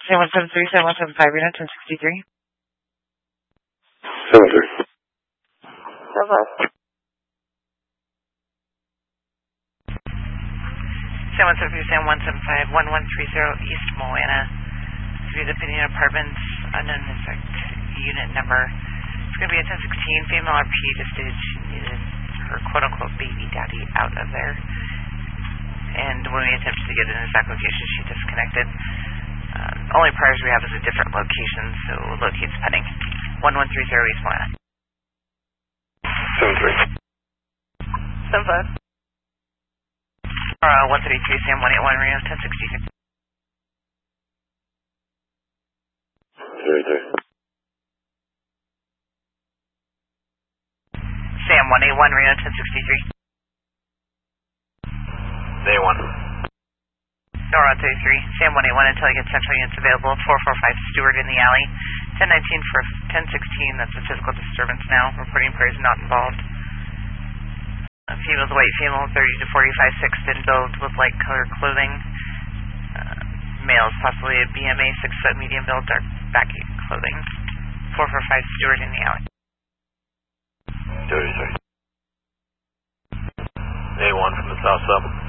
Sam 173, Sam 175, Reno 1063. 73. Sam 173, Sam 175, 1130 East Moana. View the Opinion Apartments, unknown exact unit number. It's going to be a 1016. Female RP just stated she needed her quote-unquote baby daddy out of there. And when we attempted to get an exact location, she disconnected. Only priors we have is a different location, so locates pending. 1130 East Moana. 73. 75. 133 Sam 181 Reno 1066. 33. Sam 181 Reno 1063. Day 1. Nora 33. Sam 181 until you get central units available. 445 Stewart in the alley. 1019 for 1016. That's a physical disturbance now. Reporting priors not involved. Female's white, female 30 to 45, 6 thin build with light colored clothing. Males possibly a BMA, 6 foot, medium build, dark baggy clothing. 445 Stewart in the alley. 33. Day 1 from the south sub.